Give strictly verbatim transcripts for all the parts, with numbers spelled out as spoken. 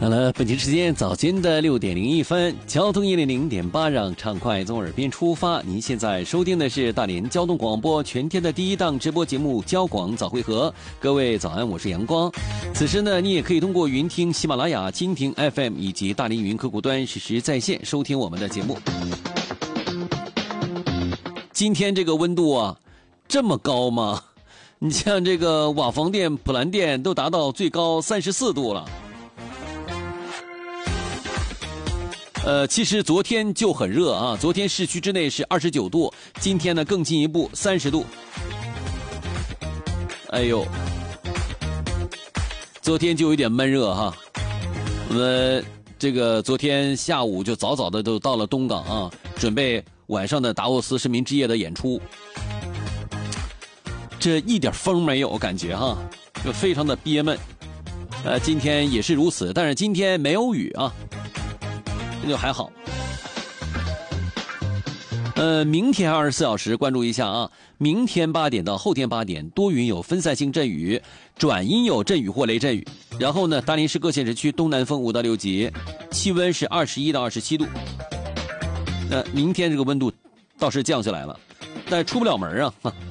好了，北京时间早间的六点零一分，交通一零零点八，让畅快从耳边出发。您现在收听的是大连交通广播全天的第一档直播节目《交广早会合》。各位早安，我是阳光。此时呢，你也可以通过云听、喜马拉雅、蜻蜓 F M 以及大连云客户端实时在线收听我们的节目。今天这个温度啊，这么高吗？你像这个瓦房店、普兰店都达到最高三十四度了。呃，其实昨天就很热啊，昨天市区之内是二十九度，今天呢更进一步三十度。哎呦，昨天就有点闷热哈。我们这个昨天下午就早早的都到了东港啊，准备晚上的达沃斯市民之夜的演出。这一点风没有，感觉哈，就非常的憋闷。呃，今天也是如此，但是今天没有雨啊。那就还好。呃，明天二十四小时关注一下啊，明天八点到后天八点，多云有分散性阵雨，转阴有阵雨或雷阵雨。然后呢，大连市各县市区东南风五到六级，气温是二十一到二十七度。那、呃、明天这个温度倒是降下来了，但出不了门啊。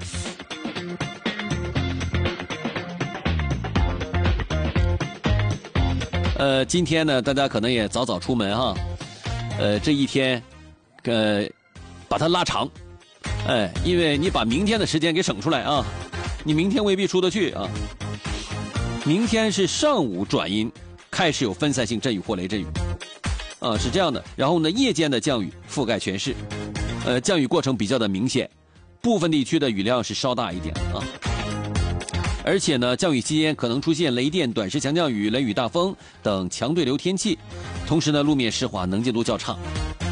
呃，今天呢，大家可能也早早出门哈。呃，这一天，呃，把它拉长，哎，因为你把明天的时间给省出来啊，你明天未必出得去啊。明天是上午转阴，开始有分散性阵雨或雷阵雨，啊，是这样的。然后呢，夜间的降雨覆盖全市，呃，降雨过程比较的明显，部分地区的雨量是稍大一点啊。而且呢，降雨期间可能出现雷电、短时强降雨、雷雨大风等强对流天气，同时呢，路面湿滑，能见度较差。